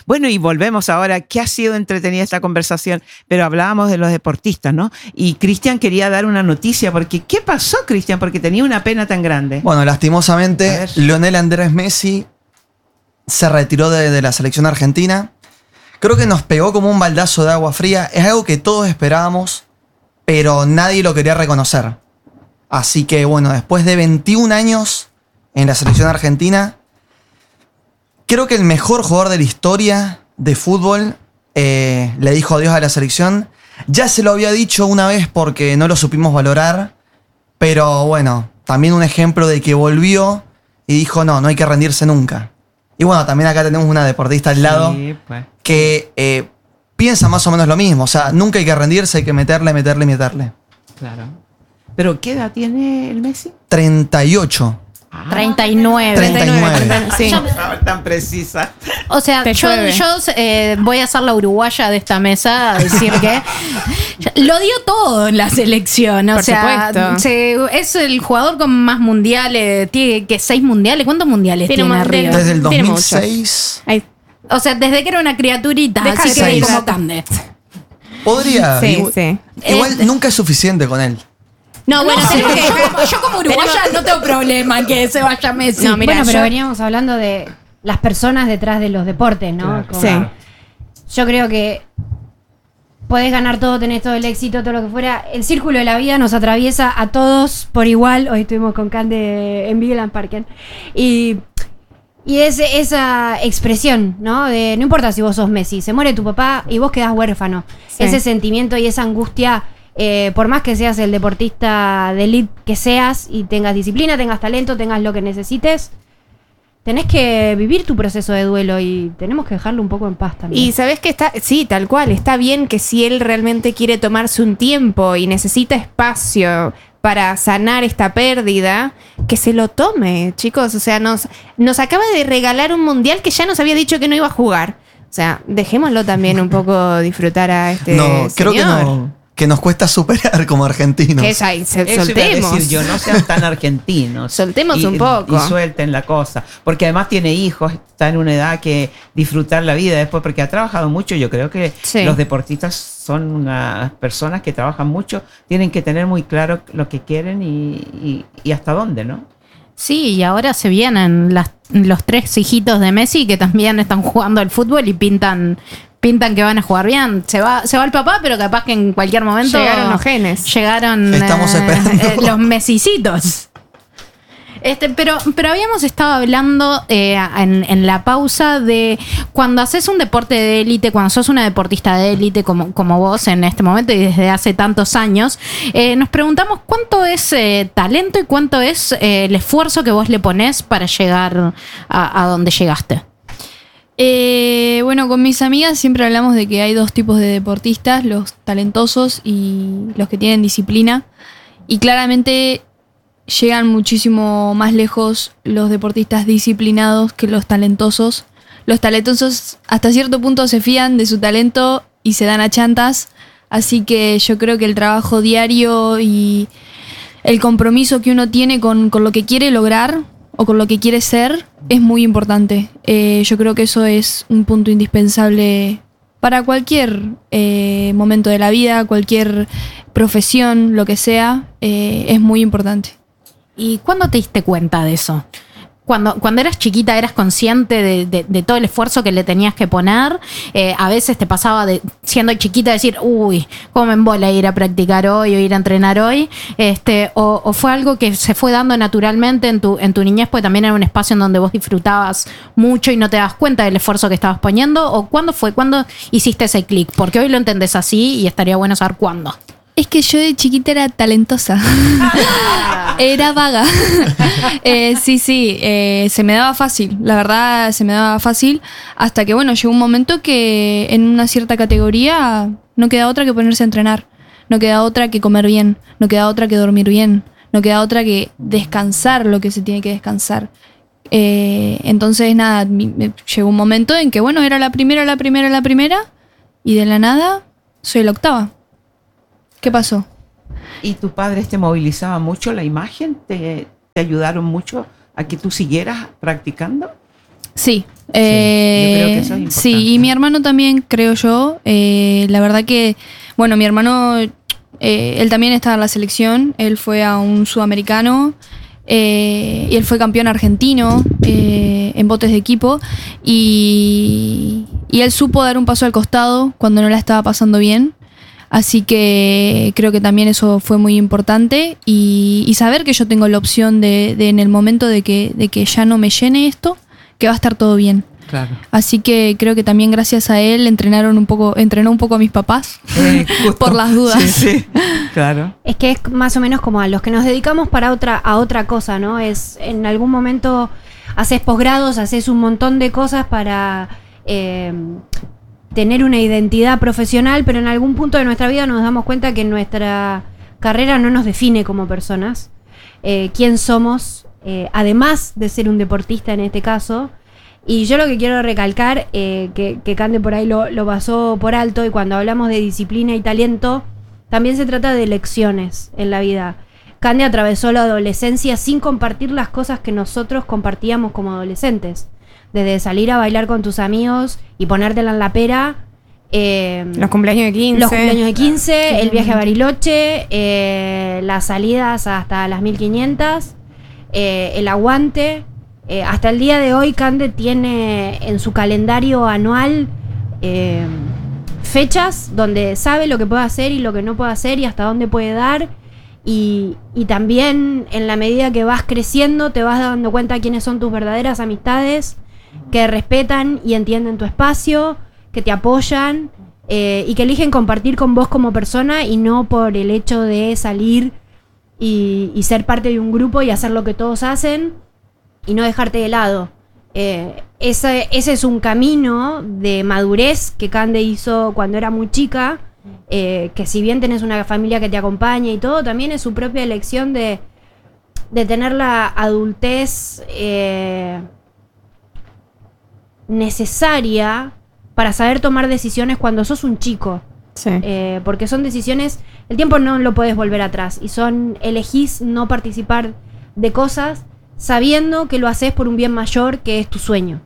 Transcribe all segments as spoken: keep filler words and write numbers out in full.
Bueno, y volvemos ahora, que ha sido entretenida esta conversación, pero hablábamos de los deportistas, ¿no? Y Cristian quería dar una noticia, porque ¿qué pasó, Cristian? Porque tenía una pena tan grande. Bueno, lastimosamente, Lionel Andrés Messi se retiró de, de la selección argentina. Creo que nos pegó como un baldazo de agua fría. Es algo que todos esperábamos, pero nadie lo quería reconocer. Así que, bueno, después de veintiún años en la selección argentina, creo que el mejor jugador de la historia de fútbol eh, le dijo adiós a la selección. Ya se lo había dicho una vez porque no lo supimos valorar, pero bueno, también un ejemplo de que volvió y dijo no, no hay que rendirse nunca. Y bueno, también acá tenemos una deportista al lado sí, pues. que eh, piensa más o menos lo mismo. O sea, nunca hay que rendirse, hay que meterle, meterle, meterle. Claro. ¿Pero qué edad tiene el Messi? treinta y ocho. Ah, treinta y nueve. treinta y nueve. Sí. Tan precisa. O sea, Te yo, yo eh, voy a ser la uruguaya de esta mesa a decir que lo dio todo en la selección. O Por sea, se, es el jugador con más mundiales. Tiene que seis mundiales. ¿Cuántos mundiales tiene, tiene arriba? Desde el dos mil seis. O sea, desde que era una criaturita. Deja así que como Cande. Podría. Sí, igual sí. igual Este. nunca es suficiente con él. No, bueno, no, sí, sí. yo, como, yo como uruguaya no tengo problema en que se vaya Messi. No, mira, bueno, pero yo, veníamos hablando de las personas detrás de los deportes, ¿no? Claro. Como, Sí. Yo creo que podés ganar todo, tenés todo el éxito, todo lo que fuera. El círculo de la vida nos atraviesa a todos por igual. Hoy estuvimos con Cande en Vigeland Parken. Y, y es esa expresión, ¿no? De no importa si vos sos Messi, se muere tu papá y vos quedás huérfano. Sí. Ese sentimiento y esa angustia... Eh, por más que seas el deportista de elite que seas y tengas disciplina, tengas talento, tengas lo que necesites, tenés que vivir tu proceso de duelo y tenemos que dejarlo un poco en paz también. Y sabés que está, sí, tal cual, está bien que si él realmente quiere tomarse un tiempo y necesita espacio para sanar esta pérdida, que se lo tome, chicos. O sea, nos, nos acaba de regalar un mundial que ya nos había dicho que no iba a jugar. O sea, dejémoslo también un poco disfrutar a este No, señor. creo que no. Que nos cuesta superar como argentinos. Que ya, se, Eso soltemos. iba a decir yo, no sean tan argentinos. Soltemos y, un poco. Y suelten la cosa. Porque además tiene hijos, está en una edad que disfrutar la vida después, porque ha trabajado mucho. Yo creo que Sí. los deportistas son unas personas que trabajan mucho, tienen que tener muy claro lo que quieren y, y, y hasta dónde, ¿no? Sí, y ahora se vienen las, los tres hijitos de Messi que también están jugando al fútbol y pintan... Pintan que van a jugar bien. Se va, se va el papá, pero capaz que en cualquier momento Llegaron los genes. Llegaron Estamos eh, esperando. eh, los mesicitos. Este, pero, pero habíamos estado hablando eh, en, en la pausa de cuando haces un deporte de élite, cuando sos una deportista de élite como, como vos en este momento y desde hace tantos años, eh, nos preguntamos cuánto es eh, talento y cuánto es eh, el esfuerzo que vos le ponés para llegar a, a donde llegaste. Eh, bueno, con mis amigas siempre hablamos de que hay dos tipos de deportistas, los talentosos y los que tienen disciplina. Y claramente llegan muchísimo más lejos los deportistas disciplinados que los talentosos. Los talentosos hasta cierto punto se fían de su talento y se dan a chantas. Así que yo creo que el trabajo diario y el compromiso que uno tiene con, con lo que quiere lograr o con lo que quiere ser es muy importante. Eh, yo creo que eso es un punto indispensable para cualquier eh, momento de la vida, cualquier profesión, lo que sea, eh, es muy importante. ¿Y cuándo te diste cuenta de eso? Cuando, cuando eras chiquita, ¿eras consciente de, de, de todo el esfuerzo que le tenías que poner? Eh, a veces te pasaba, de, siendo chiquita, decir, uy, cómo me embola ir a practicar hoy o ir a entrenar hoy. Este, o, o fue algo que se fue dando naturalmente en tu, en tu niñez, porque también era un espacio en donde vos disfrutabas mucho y no te das cuenta del esfuerzo que estabas poniendo. ¿O cuándo fue? ¿Cuándo hiciste ese clic? Porque hoy lo entendés así y estaría bueno saber cuándo. Es que yo de chiquita era talentosa. Era vaga. eh, sí, sí, eh, se me daba fácil. La verdad, se me daba fácil. Hasta que, bueno, llegó un momento que en una cierta categoría no queda otra que ponerse a entrenar. No queda otra que comer bien. No queda otra que dormir bien. No queda otra que descansar lo que se tiene que descansar. Eh, entonces, nada, mi, me, llegó un momento en que, bueno, era la primera, la primera, la primera. Y de la nada, soy la octava. ¿Qué pasó? ¿Y tus padres te movilizaban mucho la imagen? ¿Te, te ayudaron mucho a que tú siguieras practicando? Sí, Eh, yo creo que eso es importante. sí, y mi hermano también, creo yo. Eh, la verdad que, bueno, mi hermano, eh, él también estaba en la selección. Él fue a un sudamericano. Eh, y él fue campeón argentino eh, en botes de equipo. Y, y él supo dar un paso al costado cuando no la estaba pasando bien. Así que creo que también eso fue muy importante. Y, y saber que yo tengo la opción de, de en el momento de que, de que ya no me llene esto, que va a estar todo bien. Claro. Así que creo que también gracias a él entrenaron un poco, entrenó un poco a mis papás Eh, justo. por las dudas. Sí, sí, claro. Es que es más o menos como a los que nos dedicamos para otra, a otra cosa, ¿no? Es en algún momento haces posgrados, haces un montón de cosas para eh, tener una identidad profesional, pero en algún punto de nuestra vida nos damos cuenta que nuestra carrera no nos define como personas. Eh, quién somos, eh, además de ser un deportista en este caso. Y yo lo que quiero recalcar, eh, que, que Cande por ahí lo, lo pasó por alto, y cuando hablamos de disciplina y talento, también se trata de lecciones en la vida. Cande atravesó la adolescencia sin compartir las cosas que nosotros compartíamos como adolescentes. Desde salir a bailar con tus amigos y ponértela en la pera. Eh, Los cumpleaños de quince. Los cumpleaños de quince, el viaje a Bariloche, eh, las salidas hasta las mil quinientas, eh, el aguante. Eh, hasta el día de hoy, Cande tiene en su calendario anual eh, fechas donde sabe lo que puede hacer y lo que no puede hacer y hasta dónde puede dar. Y, y también en la medida que vas creciendo te vas dando cuenta quiénes son tus verdaderas amistades, que respetan y entienden tu espacio, que te apoyan eh, y que eligen compartir con vos como persona y no por el hecho de salir y, y ser parte de un grupo y hacer lo que todos hacen y no dejarte de lado. Eh, ese, ese es un camino de madurez que Cande hizo cuando era muy chica, eh, que si bien tenés una familia que te acompaña y todo, también es su propia elección de, de tener la adultez eh, necesaria para saber tomar decisiones cuando sos un chico. Sí. Eh, porque son decisiones, el tiempo no lo podés volver atrás, y son, elegís no participar de cosas sabiendo que lo haces por un bien mayor, que es tu sueño.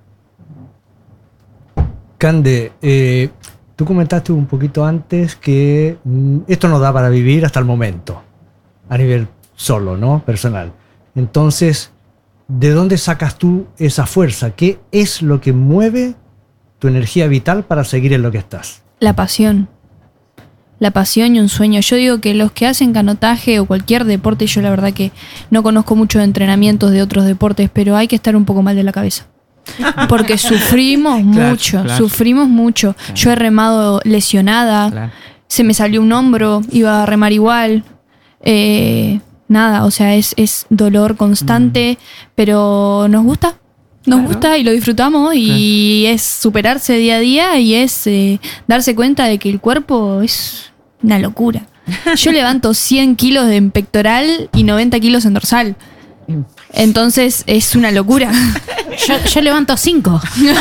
Cande, eh, tú comentaste un poquito antes que mm, esto no da para vivir hasta el momento, a nivel solo, ¿no? Personal. Entonces, ¿de dónde sacas tú esa fuerza? ¿Qué es lo que mueve tu energía vital para seguir en lo que estás? La pasión. La pasión y un sueño. Yo digo que los que hacen canotaje o cualquier deporte, yo la verdad que no conozco mucho de entrenamientos de otros deportes, pero hay que estar un poco mal de la cabeza. Porque sufrimos Claro, mucho, claro. sufrimos mucho. Claro. Yo he remado lesionada, Claro. se me salió un hombro, iba a remar igual. Eh, nada, o sea, es, es dolor constante, pero nos gusta. Nos Claro. gusta y lo disfrutamos y es superarse día a día y es eh, darse cuenta de que el cuerpo es una locura. Yo levanto cien kilos en pectoral y noventa kilos en dorsal. Entonces es una locura. Yo, yo levanto cinco.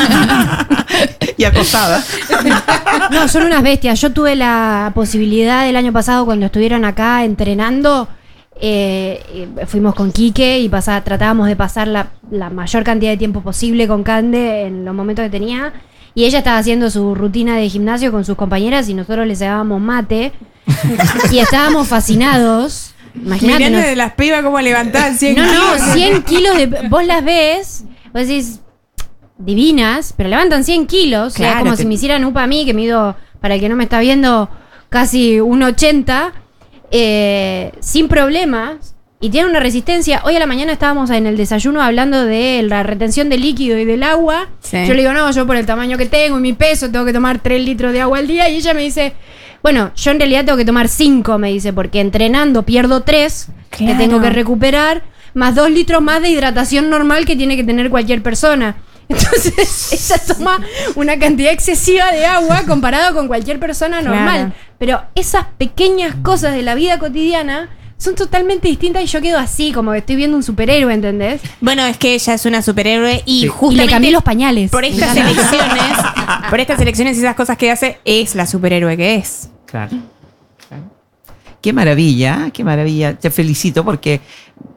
Y acostada. No, son unas bestias. Yo tuve la posibilidad el año pasado, cuando estuvieron acá entrenando, eh, eh, fuimos con Quique y pasa- tratábamos de pasar la, la mayor cantidad de tiempo posible con Cande en los momentos que tenía. Y ella estaba haciendo su rutina de gimnasio con sus compañeras y nosotros les dábamos mate. Y estábamos fascinados. Imagínate. Mirando nos- de las pibas cómo levantaban cien No, kilos. no, cien kilos de... Vos las ves, vos decís, divinas, pero levantan cien kilos. O sea, Claro, como te- si me hicieran upa a mí, que mido, para el que no me está viendo, casi uno ochenta, eh, sin problemas. Y tienen una resistencia. Hoy a la mañana estábamos en el desayuno hablando de la retención de líquido y del agua. Sí. Yo le digo, no, yo por el tamaño que tengo y mi peso tengo que tomar tres litros de agua al día. Y ella me dice, bueno, yo en realidad tengo que tomar cinco, me dice, porque entrenando pierdo tres, que Claro. tengo que recuperar, más dos litros más de hidratación normal que tiene que tener cualquier persona. Entonces ella toma una cantidad excesiva de agua comparado con cualquier persona normal. Claro. Pero esas pequeñas cosas de la vida cotidiana son totalmente distintas y yo quedo así, como que estoy viendo un superhéroe, ¿entendés? Bueno, es que ella es una superhéroe y Y justamente le cambié los pañales. por estas Me encanta. elecciones, por estas elecciones y esas cosas que hace, es la superhéroe que es. Claro. Claro. Qué maravilla, qué maravilla. Te felicito porque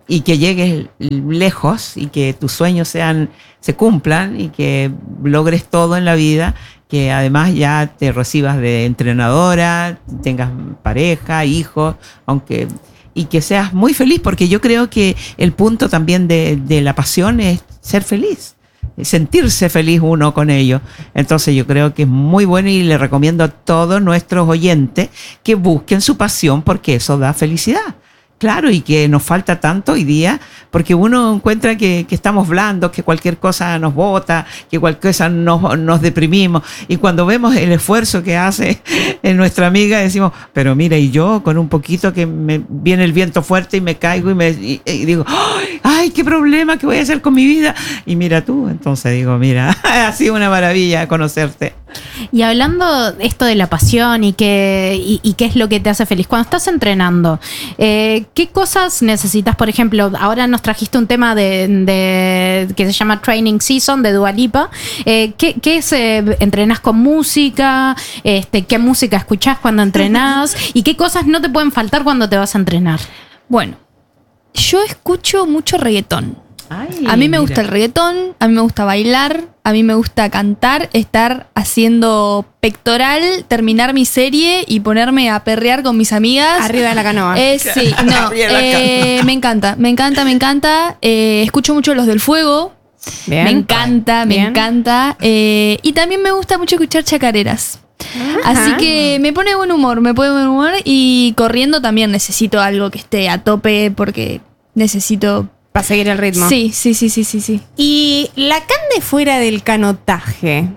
y que llegues lejos y que tus sueños sean, se cumplan y que logres todo en la vida, que además ya te recibas de entrenadora, tengas pareja, hijos, aunque y que seas muy feliz, porque yo creo que el punto también de, de la pasión es ser feliz, sentirse feliz uno con ello. Entonces yo creo que es muy bueno y le recomiendo a todos nuestros oyentes que busquen su pasión, porque eso da felicidad. Claro, y que nos falta tanto hoy día, porque uno encuentra que, que estamos blandos, que cualquier cosa nos bota, que cualquier cosa nos, nos deprimimos. Y cuando vemos el esfuerzo que hace en nuestra amiga, decimos, pero mira, y yo con un poquito que me viene el viento fuerte y me caigo y, me, y, y digo, ¡ay, ay, qué problema, qué voy a hacer con mi vida! Y mira tú, entonces digo, mira, ha sido una maravilla conocerte. Y hablando de esto de la pasión y qué, y, y qué es lo que te hace feliz, cuando estás entrenando, eh, ¿qué cosas necesitas? Por ejemplo, ahora nos trajiste un tema de, de que se llama Training Season de Dua Lipa. Eh, ¿Qué, qué es? Eh, ¿Entrenás con música? Este, ¿Qué música escuchás cuando entrenás? ¿Y qué cosas no te pueden faltar cuando te vas a entrenar? Bueno, yo escucho mucho reggaetón. Ay, A mí me mira. gusta el reggaetón, a mí me gusta bailar, a mí me gusta cantar, estar haciendo pectoral, terminar mi serie y ponerme a perrear con mis amigas. Arriba de la canoa. Eh, sí, no, Arriba de la eh, me encanta, me encanta, me encanta. Eh, escucho mucho Los del Fuego. Bien. Me encanta, me Bien. encanta. Eh, y también me gusta mucho escuchar chacareras. Así que me pone buen humor, me pone buen humor. Y corriendo también necesito algo que esté a tope porque necesito... Para seguir el ritmo. Sí, sí, sí, sí, sí, sí. Y la Cande fuera del canotaje.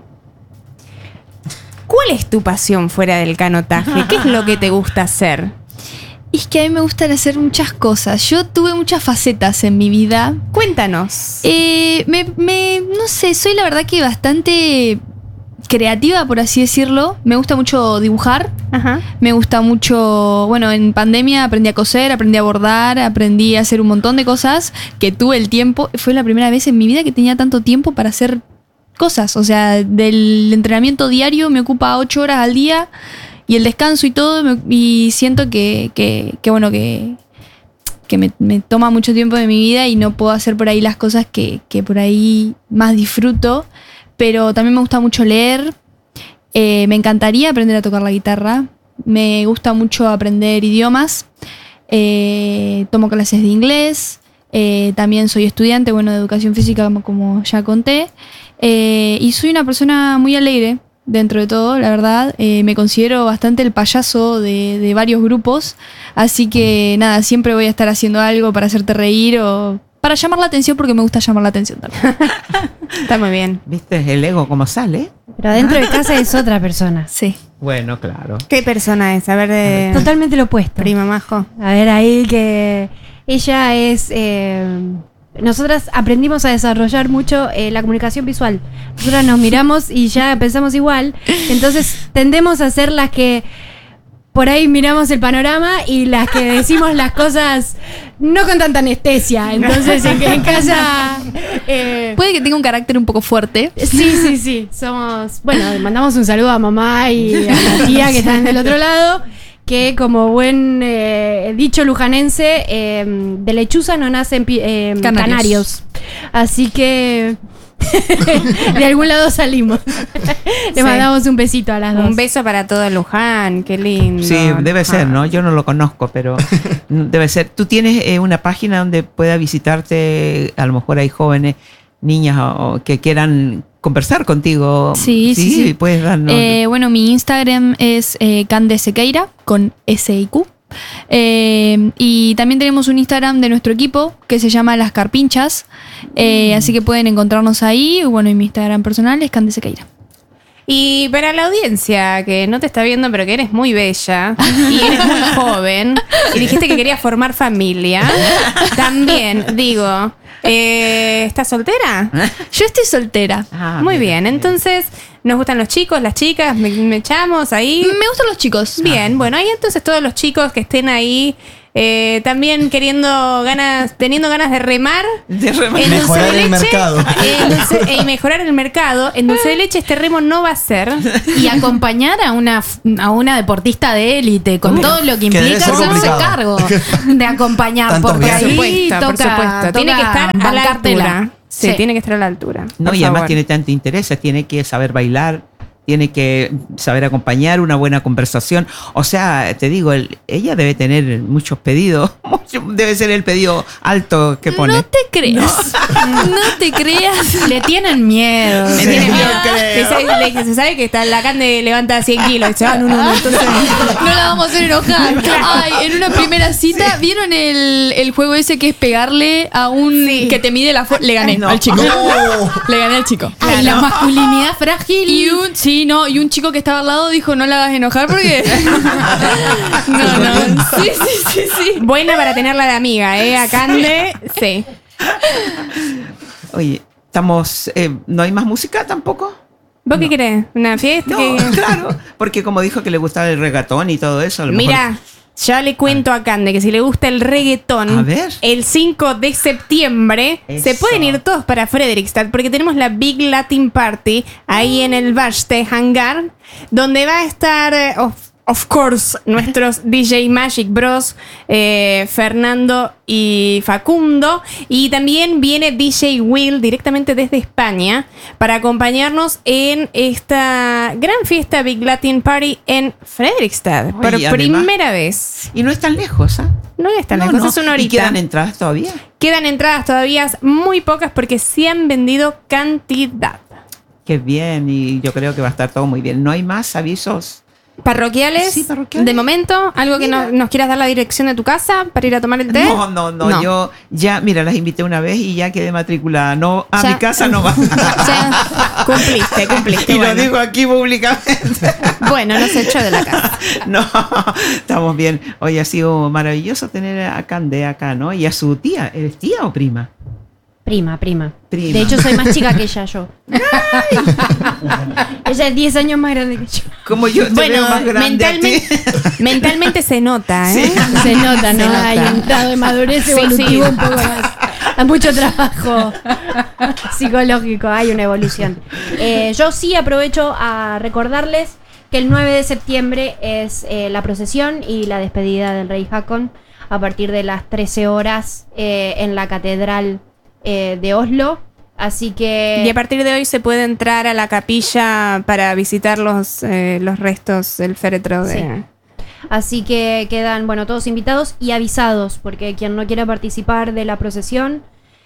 ¿Cuál es tu pasión fuera del canotaje? ¿Qué es lo que te gusta hacer? Es que a mí me gustan hacer muchas cosas. Yo tuve muchas facetas en mi vida. Cuéntanos. Eh, me, me, no sé, soy la verdad que bastante creativa, por así decirlo. Me gusta mucho dibujar. Ajá. Me gusta mucho, bueno, en pandemia aprendí a coser, aprendí a bordar, aprendí a hacer un montón de cosas que tuve el tiempo. Fue la primera vez en mi vida que tenía tanto tiempo para hacer cosas. O sea, del entrenamiento diario me ocupa ocho horas al día y el descanso y todo. Me, y siento que, que, que bueno, que, que me, me toma mucho tiempo de mi vida y no puedo hacer por ahí las cosas que, que por ahí más disfruto. Pero también me gusta mucho leer. Eh, me encantaría aprender a tocar la guitarra. Me gusta mucho aprender idiomas. Eh, tomo clases de inglés. Eh, también soy estudiante, bueno, de educación física, como, como ya conté. Eh, y soy una persona muy alegre, dentro de todo, la verdad. Eh, me considero bastante el payaso de, de varios grupos. Así que nada, siempre voy a estar haciendo algo para hacerte reír o para llamar la atención, porque me gusta llamar la atención también. Está muy bien. ¿Viste el ego cómo sale? Pero adentro de casa es otra persona. Sí. Bueno, claro. ¿Qué persona es? A ver, de Totalmente lo opuesto. prima Majo. A ver, ahí que ella es... eh, nosotras aprendimos a desarrollar mucho eh, la comunicación visual. Nosotras nos miramos y ya pensamos igual. Entonces tendemos a ser las que por ahí miramos el panorama y las que decimos las cosas no con tanta anestesia. Entonces en, en casa... eh, Puede que tenga un carácter un poco fuerte. Sí, sí, sí. Somos. Bueno, le mandamos un saludo a mamá y a la tía que están del otro lado. Que como buen eh, dicho lujanense, eh, de lechuza no nacen pi- eh, Canarios. canarios. Así que de algún lado salimos. Le Sí. mandamos un besito a las dos. Un beso para todo Luján, qué lindo. Sí, debe ser, ¿no? Yo no lo conozco, pero debe ser. ¿Tú tienes eh, una página donde pueda visitarte? A lo mejor hay jóvenes, niñas o, o que quieran conversar contigo. Sí, sí, sí. Puedes darnos. Eh, bueno, mi Instagram es eh, Cande Sequeira con S I Q. Eh, y también tenemos un Instagram de nuestro equipo que se llama Las Carpinchas. Eh, así que pueden encontrarnos ahí. Bueno, y mi Instagram personal es Cande Sequeira. Y para la audiencia que no te está viendo, pero que eres muy bella y eres muy joven y dijiste que querías formar familia, también digo, eh, ¿estás soltera? Yo estoy soltera. Ah, Muy mira, bien, mira. entonces nos gustan los chicos, las chicas, me, me echamos ahí. Me gustan los chicos. Bien, bueno, ahí entonces todos los chicos que estén ahí Eh, también queriendo ganas, teniendo ganas de remar. De remar. En Mejorar dulce de el leche, mercado. en dulce- y mejorar el mercado. En dulce de leche este remo no va a ser. Y acompañar a una, a una deportista de élite con todo lo que Que debe implica ser hacerse complicado. cargo de acompañar. Tantos Porque viajes. ahí Por supuesto, por toca, supuesto. Tiene que toca estar a la bancártela. altura. Sí, Sí. tiene que estar a la altura. No, por y además favor. tiene tanto interés, tiene que saber bailar, tiene que saber acompañar, una buena conversación. O sea, te digo, el- ella debe tener muchos pedidos, mucho- debe ser el pedido alto que pone. No te creas. No, te creas. Le tienen miedo. Sí, Tiene yo miedo. creo. Se sabe, le- se sabe que está la Cande levanta cien kilos. Y dice, ah, no, no, no. Entonces, No la vamos a hacer enojar. Ay, en una primera cita, ¿vieron el, el juego ese que es pegarle a un que te mide la fuerza? Le gané No. al chico. No. Le gané al chico. Ay, la masculinidad frágil. Y un, sí, no, y un chico que estaba al lado dijo, no la hagas enojar porque. No, no. Sí, sí, sí, sí. buena para tenerla de amiga, ¿eh? A Cande, sí. Oye, estamos, eh, ¿no hay más música tampoco? ¿Vos qué querés? ¿Una fiesta? No, ¿Qué- claro, porque como dijo que le gustaba el reggaetón y todo eso. a lo Mira, mejor- ya le cuento a Cande que si le gusta el reggaetón, A ver. el cinco de septiembre se Eso. pueden ir todos para Fredrikstad porque tenemos la Big Latin Party ahí en el Bashte Hangar, donde va a estar, eh, of, of course, nuestros D J Magic Bros, eh, Fernando y Facundo. Y también viene D J Will directamente desde España para acompañarnos en esta gran fiesta Big Latin Party en Fredrikstad. Por Oye, además- primera vez. Y no es tan lejos, ¿ah? No es tan No, lejos, no. es una ¿Y horita. quedan entradas todavía? Quedan entradas todavía muy pocas porque se han vendido cantidad. Qué bien, y yo creo que va a estar todo muy bien. ¿No hay más avisos? ¿Parroquiales? Sí, parroquiales. De momento, ¿algo que Mira. no- nos quieras dar la dirección de tu casa para ir a tomar el té? No, no, no, yo ya, mira, las invité una vez y ya quedé matriculaada. No, a Ya. mi casa no va. Ya, cumpliste, cumpliste. Y lo bueno. digo aquí públicamente. Bueno, nos echó de la casa. No, estamos bien. Hoy ha sido maravilloso tener a Cande acá, ¿no? Y a su tía. ¿Eres tía o prima? Prima, prima, Prima. De hecho, soy más chica que ella, yo. Ella es diez años más grande que yo. Como yo te Bueno, veo más grande a ti. mentalmente, mentalmente se nota, ¿eh? Se nota, ¿no? Se nota. Hay un grado de madurez Sí, evolutivo sí. un poco más. Hay mucho trabajo psicológico, hay una evolución. Eh, yo sí aprovecho a recordarles que el nueve de septiembre es eh, la procesión y la despedida del Rey Hakon a partir de las trece horas eh, en la Catedral eh, de Oslo. Así que... Y a partir de hoy se puede entrar a la capilla para visitar los, eh, los restos del féretro de... Sí. Así que quedan, bueno, todos invitados y avisados, porque quien no quiera participar de la procesión,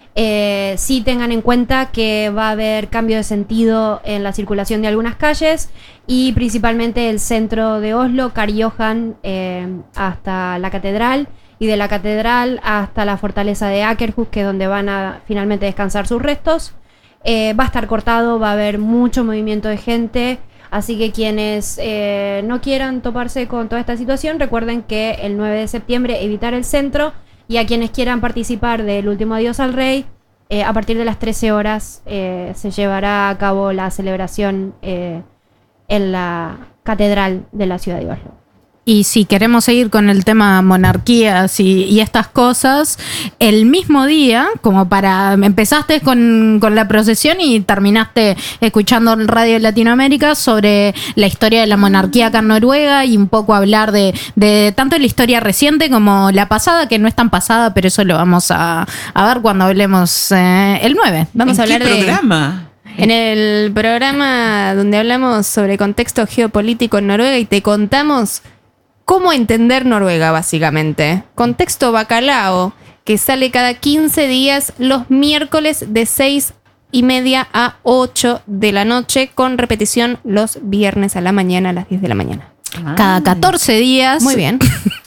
eh, sí tengan en cuenta que va a haber cambio de sentido en la circulación de algunas calles y principalmente el centro de Oslo, Karl-Johan, eh, hasta la catedral, y de la catedral hasta la fortaleza de Akershus, que es donde van a finalmente descansar sus restos. Eh, va a estar cortado, va a haber mucho movimiento de gente. Así que quienes eh, no quieran toparse con toda esta situación, recuerden que el nueve de septiembre evitar el centro, y a quienes quieran participar del último adiós al rey, eh, a partir de las trece horas eh, se llevará a cabo la celebración eh, en la catedral de la ciudad de Oslo. Y si queremos seguir con el tema monarquías y, y estas cosas, el mismo día, como para empezaste con, con la procesión y terminaste escuchando en Radio Latinoamérica sobre la historia de la monarquía acá en Noruega y un poco hablar de, de tanto la historia reciente como la pasada, que no es tan pasada, pero eso lo vamos a, a ver cuando hablemos eh, el nueve. Vamos a ¿En qué hablar de... programa? En el programa donde hablamos sobre contexto geopolítico en Noruega y te contamos cómo entender Noruega, básicamente. Contexto bacalao, que sale cada quince días los miércoles de seis y media a ocho de la noche, con repetición los viernes a la mañana a las diez de la mañana. Cada catorce días. Muy bien.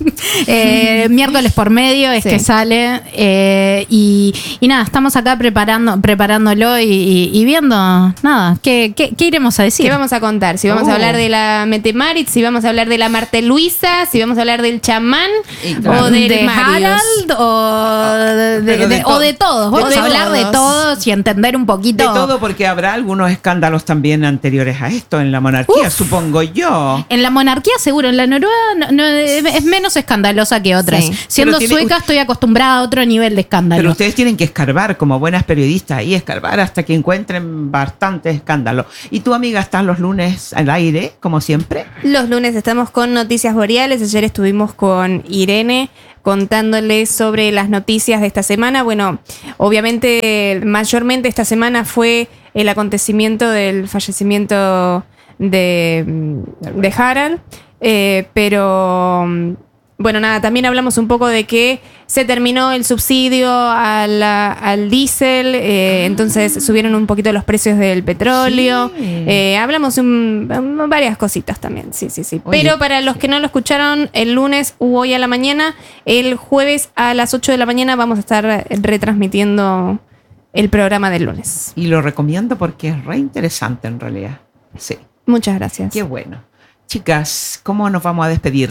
Eh, miércoles por medio es Sí. que sale eh, y, y nada, estamos acá preparando, preparándolo y, y- y viendo nada, ¿qué, qué, qué iremos a decir? ¿Qué vamos a contar? Si vamos Oh. a hablar de la Metemarit, si vamos a hablar de la Marte Luisa, si vamos a hablar del chamán Y claro. o del de Marius. Harald o de, Pero de de- todo. o de todos. Vamos De a hablar de todos. todos y entender un poquito. De todo, porque habrá algunos escándalos también anteriores a esto en la monarquía, Uf. supongo yo. En la monarquía monarquía seguro, en la Noruega no, no, es menos escandalosa que otras. Sí. Siendo Pero tiene- sueca estoy acostumbrada a otro nivel de escándalo. Pero ustedes tienen que escarbar como buenas periodistas y escarbar hasta que encuentren bastante escándalo. ¿Y tu amiga estás los lunes al aire, como siempre? Los lunes estamos con Noticias Boreales. Ayer estuvimos con Irene contándoles sobre las noticias de esta semana. Bueno, obviamente, mayormente esta semana fue el acontecimiento del fallecimiento de, de Harald, eh, pero bueno, nada, también hablamos un poco de que se terminó el subsidio a la- al diésel, eh, entonces subieron un poquito los precios del petróleo. Sí. Eh, hablamos un- um, varias cositas también, sí, sí, sí. Oye, Pero para los que no lo escucharon, el lunes u hoy a la mañana, el jueves a las ocho de la mañana vamos a estar retransmitiendo el programa del lunes. Y lo recomiendo porque es re interesante en realidad. Sí, Muchas gracias. qué bueno. Chicas, ¿cómo nos vamos a despedir?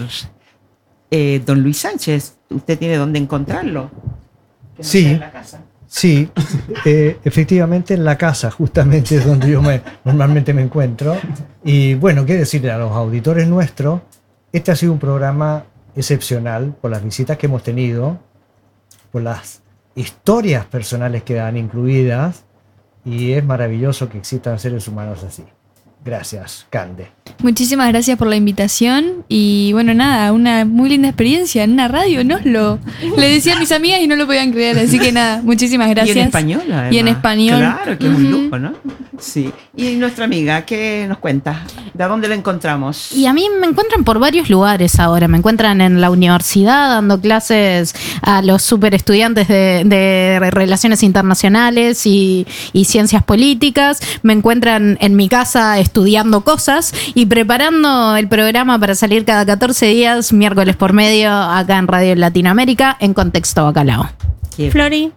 Eh, don Luis Sánchez, ¿usted tiene dónde encontrarlo? Que no Sí. sea en la casa. Sí, eh, efectivamente en la casa, justamente es donde yo me, normalmente me encuentro. Y bueno, qué decirle a los auditores nuestros, este ha sido un programa excepcional por las visitas que hemos tenido, por las historias personales que dan incluidas, y es maravilloso que existan seres humanos así. Gracias, Cande. Muchísimas gracias por la invitación y bueno, nada, una muy linda experiencia en una radio en Oslo. Le decía a mis amigas y no lo podían creer, así que nada, muchísimas gracias. Y en español, además. Y en español. Claro, que es un Ujú. lujo, ¿no? Sí. Y nuestra amiga, ¿qué nos cuenta? ¿De dónde la encontramos? Y a mí me encuentran por varios lugares ahora. Me encuentran en la universidad dando clases a los super estudiantes de, de relaciones internacionales y, y ciencias políticas. Me encuentran en mi casa estudiando cosas y preparando el programa para salir cada catorce días, miércoles por medio, acá en Radio Latinoamérica, en Contexto Bacalao. ¿Qué? Flori.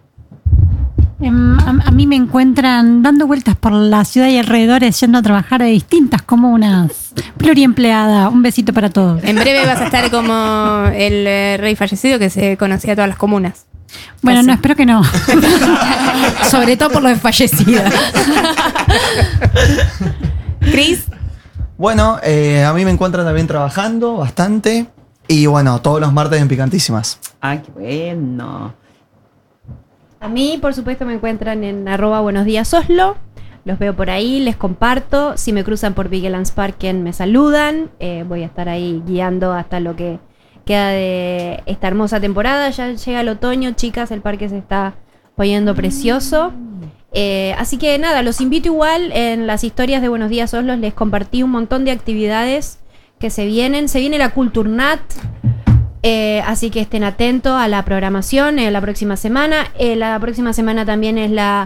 Em, A, a mí me encuentran dando vueltas por la ciudad y alrededores, yendo a trabajar de distintas comunas. Pluriempleada. Un besito para todos. En breve vas a estar como el eh, rey fallecido que se conocía a todas las comunas. Bueno, Casi. no, espero que no. Sobre todo por lo de fallecida. Cris. Bueno, eh, a mí me encuentran también trabajando bastante. Y bueno, todos los martes en Picantísimas. Ay, qué bueno. A mí, por supuesto, me encuentran en arroba buenos días Oslo. Los veo por ahí, les comparto. Si me cruzan por Vigelands Parken, me saludan. Eh, voy a estar ahí guiando hasta lo que queda de esta hermosa temporada. Ya llega el otoño, chicas, el parque se está poniendo precioso. Eh, así que nada, los invito igual. En las historias de Buenos Días Oslo les compartí un montón de actividades que se vienen. Se viene la Kulturnat. Eh, así que estén atentos a la programación eh, la próxima semana. Eh, la próxima semana también es la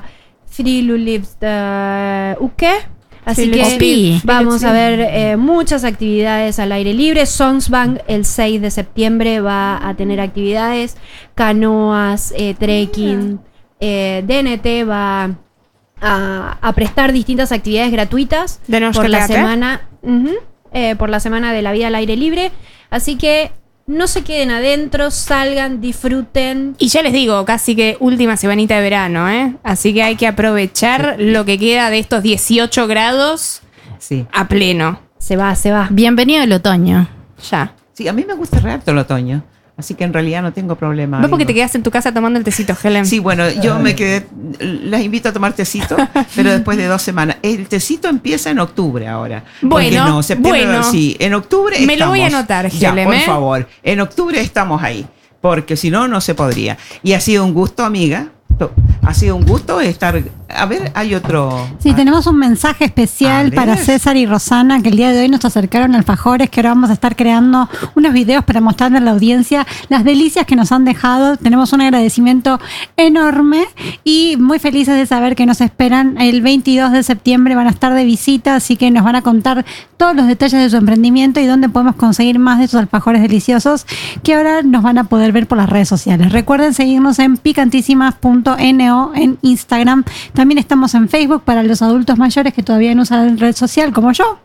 Frilufts Uke. Así que Friluftsliv. vamos a ver eh, muchas actividades al aire libre. Sonsbank el seis de septiembre va a tener actividades, canoas, eh, trekking. Eh, D N T va a, a prestar distintas actividades gratuitas De nos por la Chocolate. semana, ujú, eh, por la semana de la vida al aire libre. Así que no se queden adentro, salgan, disfruten. Y ya les digo, casi que última semanita de verano, ¿eh? Así que hay que aprovechar lo que queda de estos dieciocho grados Sí. a pleno. Se va, se va. Bienvenido el otoño. Ya. Sí, a mí me gusta re harto el otoño. Así que en realidad no tengo problema. Vos porque Digo. te quedaste en tu casa tomando el tecito, Helen. Sí, bueno, yo me quedé, las invito a tomar tecito, pero después de dos semanas. El tecito empieza en octubre ahora. Porque Bueno, no, septiembre, bueno. Sí, en octubre Me lo voy a estamos. anotar, Ya, Helen, por ¿eh? favor. En octubre estamos ahí, porque si no, no se podría. Y ha sido un gusto, amiga. Ha sido un gusto estar... A ver, hay otro... Sí, ah, tenemos un mensaje A especial ver. para César y Rosana, que el día de hoy nos acercaron alfajores, que ahora vamos a estar creando unos videos para mostrarle a la audiencia las delicias que nos han dejado. Tenemos un agradecimiento enorme y muy felices de saber que nos esperan el veintidós de septiembre, van a estar de visita, así que nos van a contar todos los detalles de su emprendimiento y dónde podemos conseguir más de esos alfajores deliciosos que ahora nos van a poder ver por las redes sociales. Recuerden seguirnos en picantísimas punto no en Instagram. También estamos en Facebook para los adultos mayores que todavía no usan la red social, como yo.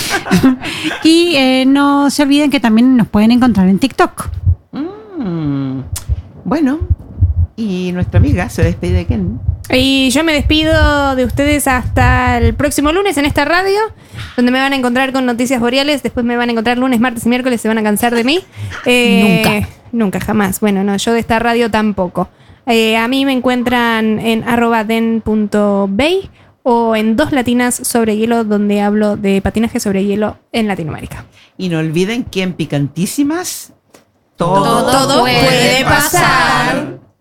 Y eh, no se olviden que también nos pueden encontrar en TikTok. mm, bueno, y nuestra amiga se despide de Ken. Y yo me despido de ustedes hasta el próximo lunes en esta radio, donde me van a encontrar con Noticias Boreales. Después me van a encontrar lunes, martes y miércoles. Se van a cansar de mí. Eh, Nunca. Nunca, jamás. Bueno, no, yo de esta radio tampoco. Eh, a mí me encuentran en arroba den punto bay o en Dos Latinas sobre Hielo, donde hablo de patinaje sobre hielo en Latinoamérica. Y no olviden que en Picantísimas todo, Todo puede pasar.